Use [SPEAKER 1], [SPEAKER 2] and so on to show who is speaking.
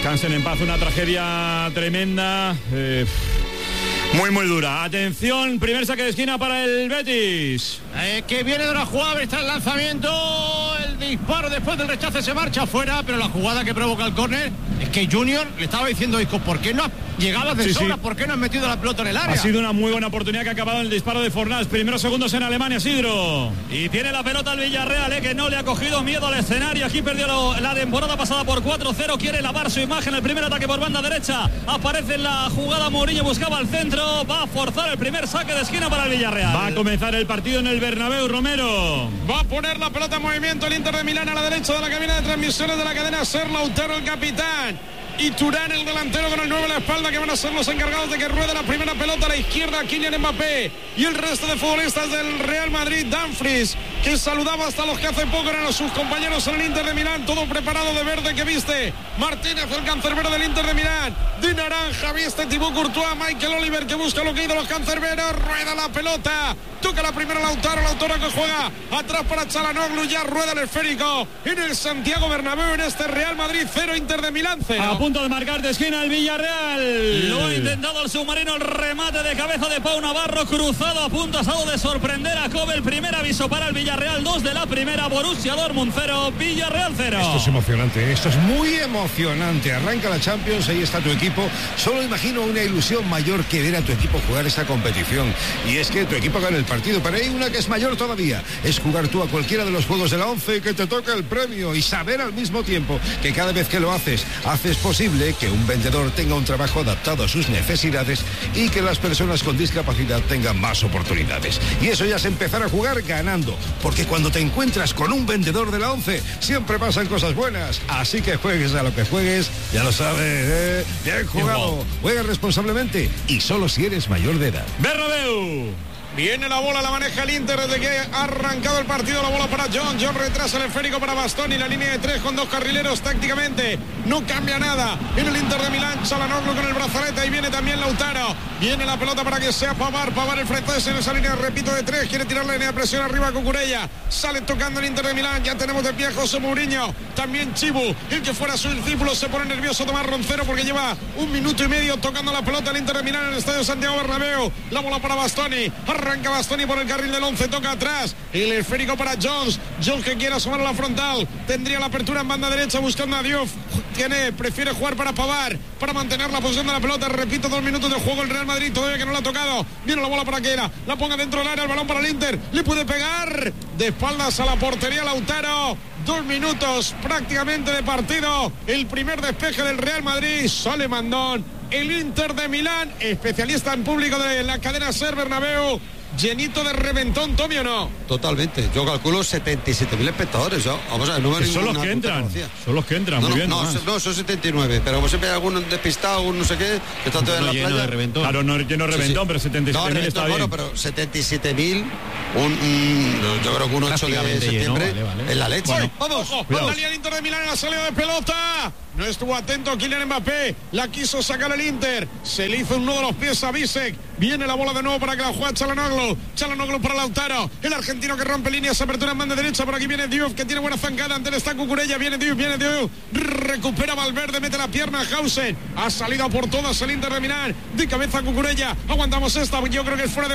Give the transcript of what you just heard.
[SPEAKER 1] descansen en paz. Una tragedia tremenda. Muy dura. Atención, primer saque de esquina para el Betis.
[SPEAKER 2] Que viene de una jugada, está el lanzamiento, el disparo después del rechace se marcha afuera, pero la jugada que provoca el córner es que Junior le estaba diciendo a Isco, ¿por qué no has llegado de sobra? ¿Por qué no has metido la pelota en el área?
[SPEAKER 1] Ha sido una muy buena oportunidad que ha acabado en el disparo de Fornals. Primeros segundos en Alemania, Sidro.
[SPEAKER 3] Y tiene la pelota el Villarreal, que no le ha cogido miedo al escenario. Aquí perdió la temporada pasada por 4-0. Quiere lavar su imagen. El primer ataque por banda derecha. Aparece en la jugada Mourinho, buscaba el centro. Va a forzar el primer saque de esquina para el Villarreal.
[SPEAKER 1] Va a comenzar el partido en el Bernabéu, Romero.
[SPEAKER 4] Va a poner la pelota en movimiento el Inter de Milán a la derecha de la cabina de transmisiones de la cadena SER. Lautaro, el capitán, y Turán, el delantero, con el 9 a la espalda, que van a ser los encargados de que ruede la primera pelota a la izquierda. Kylian Mbappé y el resto de futbolistas del Real Madrid. Dumfries, que saludaba hasta los que hace poco eran a sus compañeros en el Inter de Milán, todo preparado de verde, que viste Martínez, el cancerbero del Inter de Milán. De naranja viste Thibaut Courtois. Michael Oliver, que busca lo que ha ido los cancerberos, rueda la pelota, toca la primera Lautaro que juega atrás para Çalhanoğlu, ya rueda el esférico en el Santiago Bernabéu, en este Real Madrid 0, Inter de Milán 0.
[SPEAKER 1] A punto de marcar de esquina el Villarreal.
[SPEAKER 3] Lo ha intentado el submarino, el remate de cabeza de Pau Navarro, cruzado a punto asado de sorprender a Kobe. El primer aviso para el Villarreal, 2 de la primera. Borussia Dortmund 0, Villarreal 0.
[SPEAKER 5] Esto es emocionante, esto es muy emocionante. Arranca la Champions, ahí está tu equipo. Solo imagino una ilusión mayor que ver a tu equipo jugar esta competición, y es que tu equipo gane el partido. Pero hay una que es mayor todavía, es jugar tú a cualquiera de los juegos de la 11 y que te toque el premio, y saber al mismo tiempo que cada vez que lo haces posible que un vendedor tenga un trabajo adaptado a sus necesidades y que las personas con discapacidad tengan más oportunidades. Y eso ya es empezar a jugar ganando, porque cuando te encuentras con un vendedor de la 11 siempre pasan cosas buenas. Así que juegues a lo que juegues, ya lo sabes, bien jugado. Juega responsablemente y solo si eres mayor de edad.
[SPEAKER 1] Bernabéu.
[SPEAKER 4] Viene la bola, la maneja el Inter desde que ha arrancado el partido. La bola para John retrasa el esférico para Bastoni, la línea de 3 con 2 carrileros. Tácticamente no cambia nada en el Inter de Milán. Çalhanoğlu con el brazalete, ahí viene también Lautaro. Viene la pelota para que sea Pavard el francés en esa línea, repito, de 3. Quiere tirar la línea de presión arriba a Cucurella. Sale tocando el Inter de Milán. Ya tenemos de pie a José Mourinho, también Chibu, el que fuera su discípulo. Se pone nervioso Tomás Roncero porque lleva 1 minuto y medio tocando la pelota el Inter de Milán en el estadio Santiago Bernabéu. La bola para Bastoni, arranca Bastoni por el carril del 11, toca atrás, el esférico para Jones que quiere asomar a la frontal, tendría la apertura en banda derecha buscando a Diouf, prefiere jugar para Pavard, para mantener la posición de la pelota. Repito, 2 minutos de juego el Real Madrid, todavía que no la ha tocado. Viene la bola para Keira, la ponga dentro del área, el balón para el Inter, le puede pegar de espaldas a la portería Lautaro. 2 minutos prácticamente de partido, el primer despeje del Real Madrid, sale mandón el Inter de Milán, especialista en público de la cadena SER Bernabéu. Llenito de reventón, Tommy, ¿o no?
[SPEAKER 6] Totalmente, yo calculo 77.000 espectadores. Vamos a ver, no
[SPEAKER 1] son los que entran. Son los que entran, muy bien.
[SPEAKER 6] No, son 79, pero como siempre hay algún despistado, algún no sé qué, que está todo en la playa.
[SPEAKER 1] De reventón. Claro, no lleno de reventón, pero 77.000 está bien.
[SPEAKER 6] Bueno, pero 77.000, yo creo que un 8 de septiembre vale. En la leche.
[SPEAKER 4] Bueno, vamos, salía el Inter de Milán en la salida de pelota. No estuvo atento Kylian Mbappé, la quiso sacar el Inter, se le hizo un nudo a los pies a Bisek. Viene la bola de nuevo para que la juegue Çalhanoğlu para Lautaro, el argentino que rompe líneas, apertura en banda derecha. Por aquí viene Diouf, que tiene buena zancada, ante él está Cucurella. Viene Diouf, recupera Valverde, mete la pierna a Hausen, ha salido por todas el Inter de Milán, de cabeza Cucurella. Aguantamos esta, yo creo que es fuera de